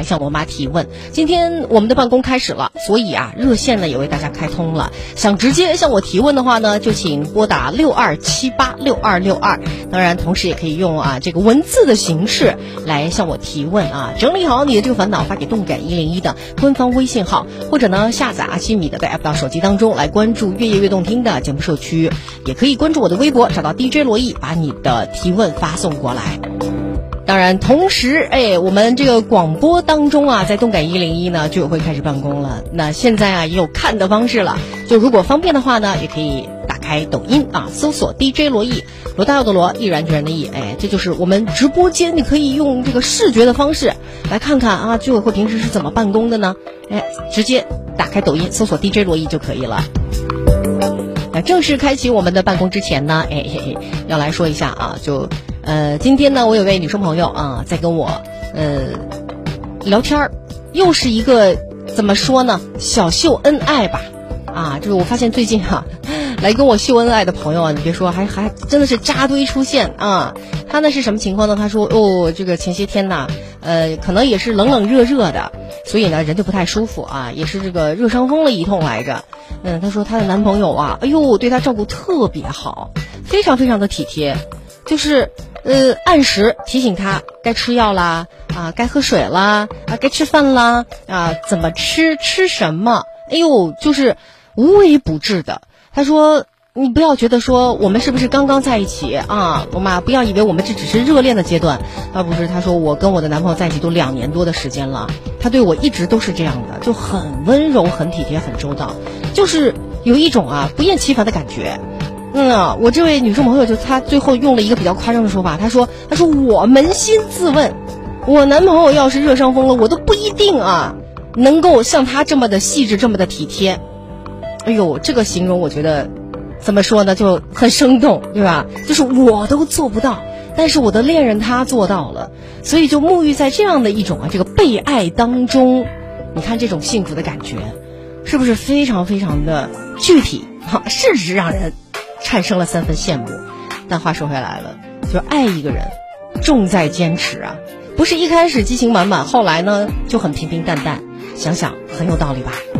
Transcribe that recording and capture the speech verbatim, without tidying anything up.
来向我妈提问。今天我们的办公开始了，所以啊，热线呢也为大家开通了。想直接向我提问的话呢，就请拨打六二七八六二六二。当然，同时也可以用啊这个文字的形式来向我提问啊。整理好你的这个烦恼，发给动感一零一的官方微信号，或者呢下载阿西米的 app 到手机当中来关注越夜越动听的节目社区，也可以关注我的微博，找到 D J 罗毅，把你的提问发送过来。当然，同时，哎，我们这个广播当中啊，在动感一零一呢就会开始办公了。那现在啊也有看的方式了，就如果方便的话呢，也可以打开抖音啊，搜索 D J 罗毅，罗大佑的罗，毅然决然的毅，哎，这就是我们直播间，你可以用这个视觉的方式来看看啊，居委会平时是怎么办公的呢？哎，直接打开抖音搜索 D J 罗毅就可以了。那正式开启我们的办公之前呢，哎嘿嘿，要来说一下啊，就呃，今天呢，我有位女生朋友啊，在跟我呃聊天儿，又是一个怎么说呢，小秀恩爱吧，啊，就是我发现最近哈、啊，来跟我秀恩爱的朋友啊，你别说，还还真的是扎堆出现啊。他呢是什么情况呢？他说哦，这个前些天呢，呃，可能也是冷冷热热的，所以呢人就不太舒服啊，也是这个热伤风了一通来着。嗯，她说她的男朋友啊，哎呦，对她照顾特别好，非常非常的体贴，就是呃按时提醒她该吃药啦，啊该喝水啦，啊该吃饭啦，啊怎么吃吃什么，哎呦，就是无微不至的。她说你不要觉得说我们是不是刚刚在一起啊，我妈不要以为我们这只是热恋的阶段，啊不是，她说我跟我的男朋友在一起都两年多的时间了，他对我一直都是这样的，就很温柔很体贴很周到，就是有一种啊不厌其烦的感觉。嗯啊，我这位女生朋友就她最后用了一个比较夸张的说法，她说她说我扪心自问，我男朋友要是热伤风了，我都不一定啊能够像他这么的细致这么的体贴。哎呦，这个形容我觉得怎么说呢，就很生动，对吧？就是我都做不到，但是我的恋人他做到了，所以就沐浴在这样的一种啊这个被爱当中，你看这种幸福的感觉是不是非常非常的具体哈，甚至让人产生了三分羡慕。但话说回来了，就爱一个人重在坚持啊，不是一开始激情满满，后来呢就很平平淡淡，想想很有道理吧。